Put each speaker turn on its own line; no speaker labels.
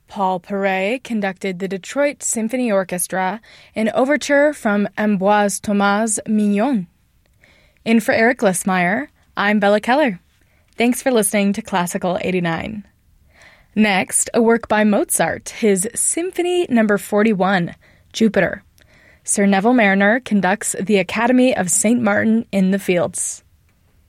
Paul Paray conducted the Detroit Symphony Orchestra in overture from Ambroise Thomas Mignon. In for Eric Lissmeyer, I'm Bella Keller. Thanks for listening to Classical 89. Next, a work by Mozart, his Symphony No. 41, Jupiter. Sir Neville Marriner conducts the Academy of St. Martin in the Fields.